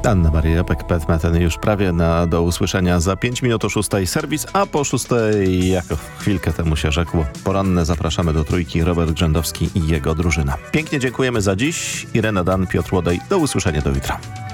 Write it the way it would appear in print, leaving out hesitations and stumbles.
Anna Maria Pek-Petmeten już prawie do usłyszenia za 5 minut o 6:00 serwis, a po 6:00, jak chwilkę temu się rzekło, poranne zapraszamy do Trójki Robert Grzędowski i jego drużyna. Pięknie dziękujemy za dziś. Irena Dan, Piotr Łodej. Do usłyszenia do jutra.